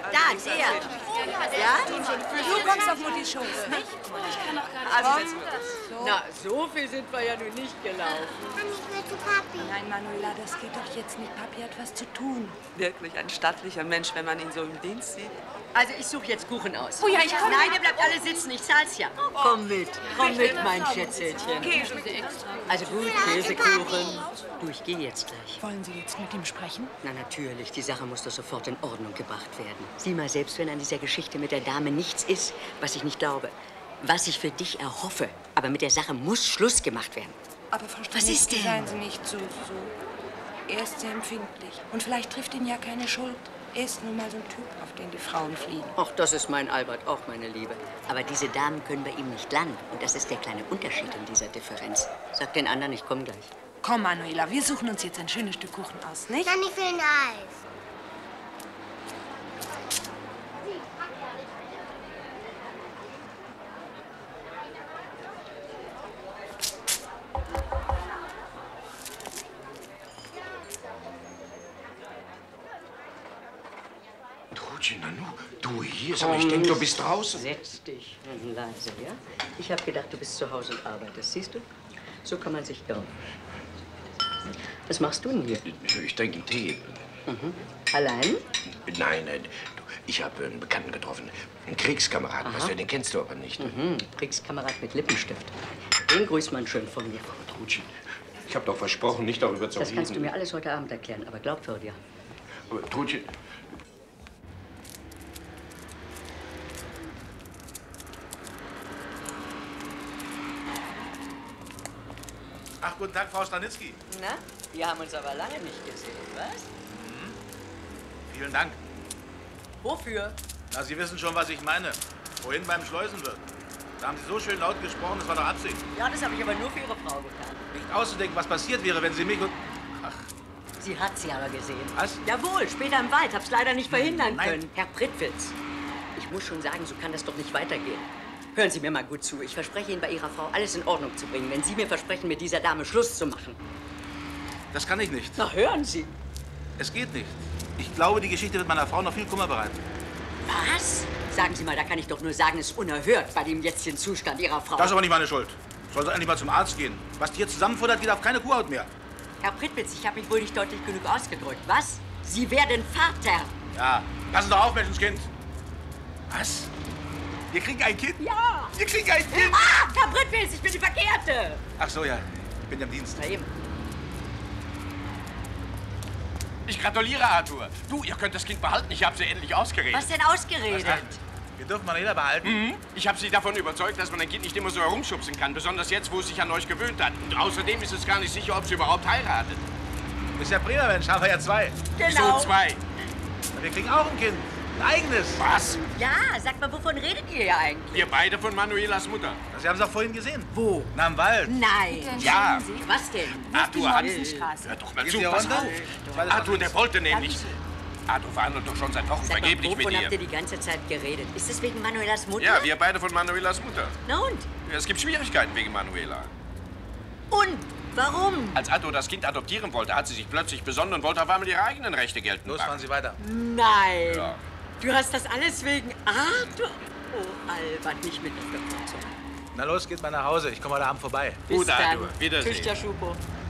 Da, der. Ja? Du kommst auf Muttis Schoß, nicht? Ich kann doch gar Also, nicht. na, so viel sind wir ja nun nicht gelaufen. Ich will zu Papi. Nein, Manuela, das geht doch jetzt nicht. Papi hat was zu tun. Wirklich ein stattlicher Mensch, wenn man ihn so im Dienst sieht. Also, ich suche jetzt Kuchen aus. Oh ja, ich komme. Nein, ihr bleibt alle sitzen, ich zahl's ja. Komm mit, mein Schätzelchen. Okay. Also gut, Käsekuchen. Du, ich gehe jetzt gleich. Wollen Sie jetzt mit ihm sprechen? Na natürlich, die Sache muss doch sofort in Ordnung gebracht werden. Sieh mal, selbst wenn an dieser Geschichte mit der Dame nichts ist, was ich nicht glaube, was ich für dich erhoffe, aber mit der Sache muss Schluss gemacht werden. Aber Frau Was ist Stanitzky, denn? seien Sie nicht so. Er ist sehr empfindlich. Und vielleicht trifft ihn ja keine Schuld. Er ist nun mal so ein Typ, auf den die Frauen fliegen. Ach, das ist mein Albert, auch meine Liebe. Aber diese Damen können bei ihm nicht landen. Und das ist der kleine Unterschied in dieser Differenz. Sag den anderen, ich komme gleich. Komm, Manuela, wir suchen uns jetzt ein schönes Stück Kuchen aus, nicht? Dann ich will ein Eis. Trutchen, Nanu, du hier, aber ich denke, du bist draußen. Setz dich leise, ja? Ich habe gedacht, du bist zu Hause und arbeitest. Siehst du? So kann man sich irren. Was machst du denn hier? Ich trinke einen Tee. Mhm. Allein? Nein, ich habe einen Bekannten getroffen. Einen Kriegskameraden. Was für den kennst du aber nicht. Mhm. Kriegskamerad mit Lippenstift. Den grüßt man schön von mir. Trutchen, ich habe doch versprochen, nicht darüber zu reden. Das kannst du mir alles heute Abend erklären, aber glaubwürdig. Aber Trutchen... Ach, guten Tag, Frau Stanitzky. Na, wir haben uns aber lange nicht gesehen, was? Vielen Dank. Wofür? Na, Sie wissen schon, was ich meine. Vorhin beim Schleusenwirt. Da haben Sie so schön laut gesprochen, das war doch Absicht. Ja, das habe ich aber nur für Ihre Frau getan. Nicht auszudenken, was passiert wäre, wenn Sie mich und... Ach, Sie hat sie aber gesehen. Was? Jawohl, später im Wald. Hab's leider nicht verhindern Nein. können. Herr Prittwitz, ich muss schon sagen, so kann das doch nicht weitergehen. Hören Sie mir mal gut zu. Ich verspreche Ihnen, bei Ihrer Frau alles in Ordnung zu bringen, wenn Sie mir versprechen, mit dieser Dame Schluss zu machen. das kann ich nicht. Na, hören Sie. Es geht nicht. Ich glaube, die Geschichte wird meiner Frau noch viel Kummer bereiten. Was? Sagen Sie mal, da kann ich doch nur sagen, es ist unerhört bei dem jetzigen Zustand Ihrer Frau. Das ist aber nicht meine Schuld. Soll sie endlich mal zum Arzt gehen. Was die hier zusammenfuttert, geht auf keine Kuhhaut mehr. Herr Prittwitz, ich habe mich wohl nicht deutlich genug ausgedrückt. Was? Sie werden Vater. Ja, passen Sie doch auf, Menschenskind. Was? Wir kriegen ein Kind? Ja. Wir kriegen ein Kind? Ah, Herr Prittwitz, ich bin die Verkehrte. Ach so, ja. Ich bin ja im Dienst. Na eben. Ich gratuliere, Arthur. Du, ihr könnt das Kind behalten. Ich habe sie endlich ausgeredet. Was denn ausgeredet? Wir dürfen Manuela behalten. Mhm. Ich habe sie davon überzeugt, dass man ein Kind nicht immer so herumschubsen kann. Besonders jetzt, wo es sich an euch gewöhnt hat. Und außerdem ist es gar nicht sicher, ob sie überhaupt heiratet. Du bist ja prima, Mensch. Haben wir ja zwei. Genau. So zwei. Wir kriegen auch ein Kind. Ein eigenes. Was? Ja, sag mal, wovon redet ihr ja eigentlich? Wir beide von Manuelas Mutter. Sie haben es auch vorhin gesehen. Wo? Na, im Wald. Nein. Ja. Was denn? Arthur hat... Straße. Hör doch mal Gehen zu, Sie pass runter? auf. Arthur, der wollte nämlich... Arthur verhandelt doch schon seit Wochen Sag mal, vergeblich mit wovon ihr. habt ihr die ganze Zeit geredet? Ist es wegen Manuelas Mutter? Ja, wir beide von Manuelas Mutter. Na und? Ja, es gibt Schwierigkeiten wegen Manuela. Und? Warum? Als Arthur das Kind adoptieren wollte, hat sie sich plötzlich besonnen und wollte auf einmal ihre eigenen Rechte geltend Los, machen. fahren Sie weiter. Nein. Ja. Du hast das alles wegen Arthur. Oh, Albert, nicht mit der Verkürzung. Na los, geht mal nach Hause. Ich komme heute Abend vorbei. Gut, Bis dann. Arthur. Wiedersehen. Tschüss, der Schupo.